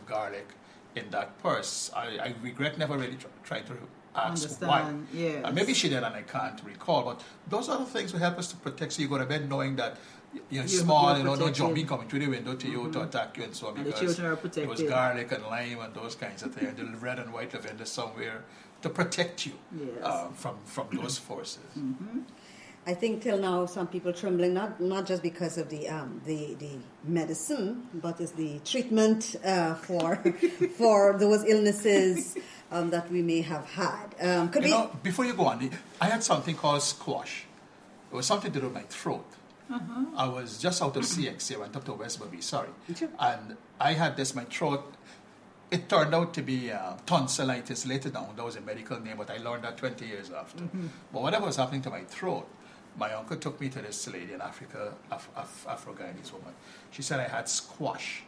garlic in that purse. I regret never really trying to ask Understand. why. Yes. Maybe she did, and I can't recall. But those are the things will help us to protect. So you go to bed knowing that you're small, no zombie coming through the window to you to attack you and so on. And the children are protected. It was garlic and lime and those kinds of things, and the red and white lavender somewhere to protect you from those forces. Mm-hmm. I think till now some people trembling not just because of the medicine, but it's the treatment for those illnesses that we may have had. Before you go on, I had something called squash. It was something to do with my throat. I was just out of CXC. I went up to West Bobby, and I had this, my throat. It turned out to be tonsillitis later down. That was a medical name, but I learned that 20 years after. But whatever was happening to my throat, my uncle took me to this lady in Africa, Afro-Guyanese woman. She said I had squash.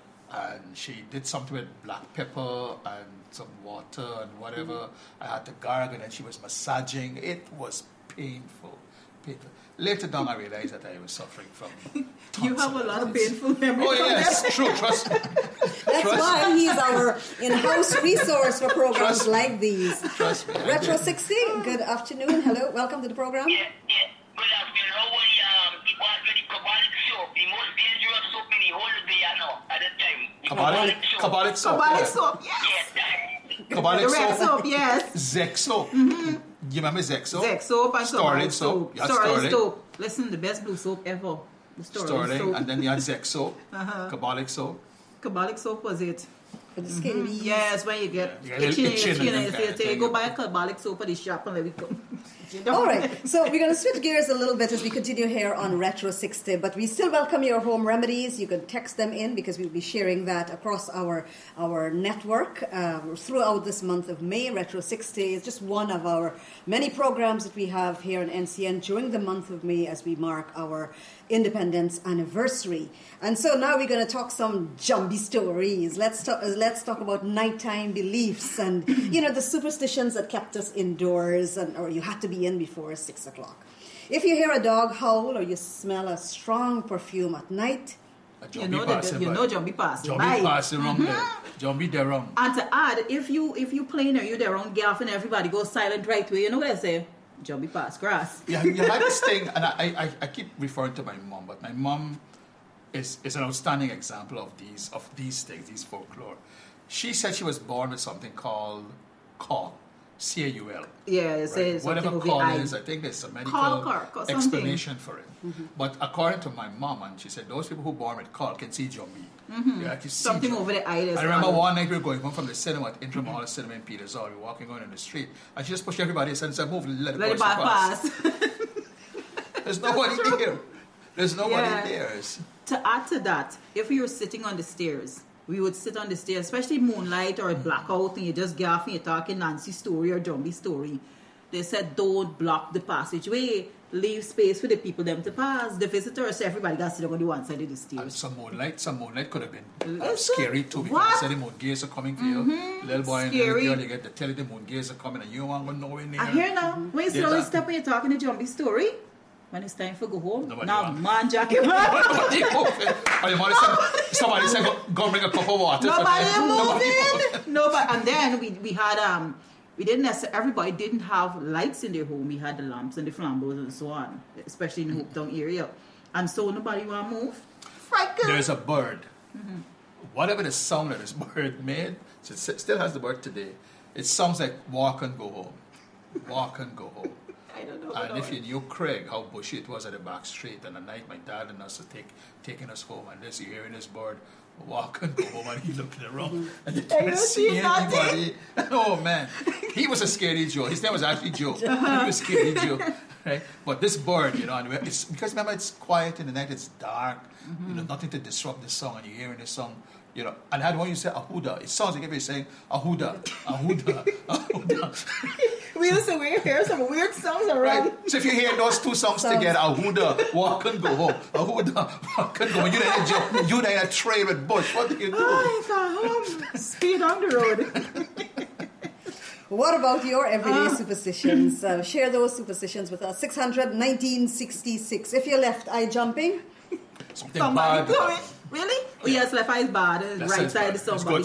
And she did something with black pepper and some water and whatever. I had to gargle, and she was massaging. It was painful. Later down, I realized that I was suffering from tonsillitis. You have a lot of painful memories. Oh, yes, true, trust me. That's why he's our in-house resource for programs like these. Trust me. Retro 60, good afternoon. Hello, welcome to the program. Yeah. Good afternoon. How are you? It was very carbolic soap. The most dangerous soap in the whole day, at the time. Carbolic soap. Carbolic soap, yes. Yes. Carbolic The red soap, yes. Zexo. You remember Zexo? Zexo and Storage soap. Storage soap. Listen, the best blue soap ever. The storage soap. And then you had Zexo. Carbolic soap. Carbolic soap was it? For the skin. Yes, when you get itching in your skin, you go buy a carbolic soap at the shop and let it come. All right, so we're going to switch gears a little bit as we continue here on Retro 60, but we still welcome your home remedies. You can text them in because we'll be sharing that across our network throughout this month of May. Retro 60 is just one of our many programs that we have here on NCN during the month of May as we mark our independence anniversary. And so now we're going to talk some Jumbie stories. Let's talk about nighttime beliefs and the superstitions that kept us indoors or you had to be in before 6 o'clock. If you hear a dog howl or you smell a strong perfume at night, Jumbie passing Jumbie passing around there. Jumbie there wrong. And to add, if you playing or you there around gaff and everybody goes silent right away, you know what I say? Jumbie pass grass. Yeah, you had this thing, and I keep referring to my mom, but my mom is an outstanding example of these things, these folklore. She said she was born with something called caul. C-A-U-L. Yeah, it says whatever caul is, I think there's a medical explanation for it. But according to my mom, and she said those people who born with caul can see Jumbie. Something over the eye. I remember one night we were going home from the cinema at Intramall Cinema in Petersall. We were walking on in the street, and she just pushed everybody aside and said, "Move, let the person pass." There's nobody there. There's nobody there. To add to that, if we were sitting on the stairs, we would sit on the stairs, especially moonlight or a blackout, and you just gaff and you're talking Nancy story or Jumbie story. They said, don't block the passageway. Leave space for the people them to pass. The visitors, everybody got to sit on the one side of the stairs. And some moonlight could have been scary too, because the moon gaze are coming for you. Little boy and little girl, you get to tell you the moon gaze are coming and you want to go nowhere near. I hear now, when you slowly step and you're talking a Jumbie story, when it's time for go home, now man Jackie man. Somebody said go bring a cup of water. Nobody moving. Nobody. And then we had we didn't necessarily, everybody didn't have lights in their home. We had the lamps and the flambeaux and so on, especially in the Hope Town area. And so nobody want to move. There's a bird. Whatever the sound that this bird made, so it still has the bird today. It sounds like walk and go home. Walk and go home. I don't know. And if you knew Craig, how bushy it was at the back street, and at night my dad and us were taking us home, and this you hearing this bird walk and go home, and he looking around, and you can't see anybody. Oh man, he was a scary Joe. His name was actually Joe. He was scary Joe, right? But this bird, and it's because remember it's quiet in the night, it's dark, nothing to disrupt the song, and you're hearing the song. And I had one you say ahuda. It sounds like if you're saying ahuda, ahuda, ahuda. We used to hear some weird songs already. Right. So if you hear those two songs together, ahuda, walk and go home. Ahuda, walk and go home. You're in a trail with bush. What do you do? Home. Speed on the road. What about your everyday superstitions? Share those superstitions with us. 600-1966. If you're left eye jumping, something bad. Really? Oh, yes, left eye is bad. Right side is somebody.